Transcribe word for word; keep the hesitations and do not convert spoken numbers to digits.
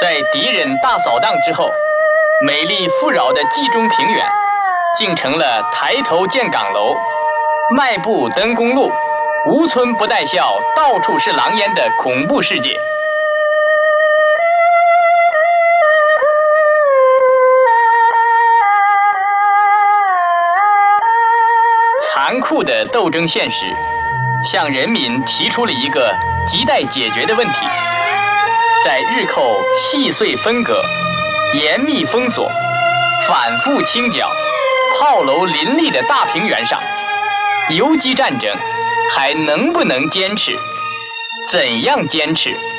在敌人大扫荡之后，美丽富饶的冀中平原竟成了抬头见岗楼、迈步登公路、无村不带笑、到处是狼烟的恐怖世界。残酷的斗争现实向人民提出了一个亟待解决的问题：在日寇细碎分割、严密封锁、反复清剿、炮楼林立的大平原上，游击战争还能不能坚持？怎样坚持？